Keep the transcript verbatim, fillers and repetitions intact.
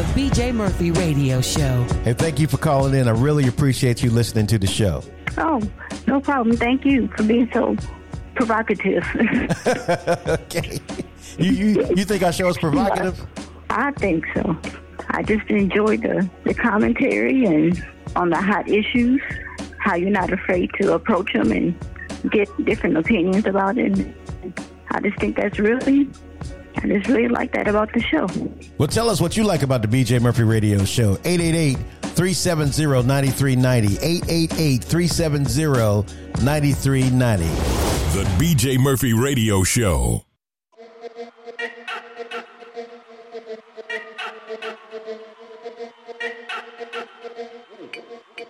The B J Murphy Radio Show. Hey, thank you for calling in. I really appreciate you listening to the show. Oh, no problem. Thank you for being so provocative. Okay. You, you you think our show is provocative? I think so. I just enjoy the, the commentary and on the hot issues, how you're not afraid to approach them and get different opinions about it. I just think that's really, I just really like that about the show. Well, tell us what you like about the B J Murphy Radio Show. eight eight eight, three seven zero, nine three nine zero. eight eight eight, three seven zero, nine three nine zero. The B J Murphy Radio Show.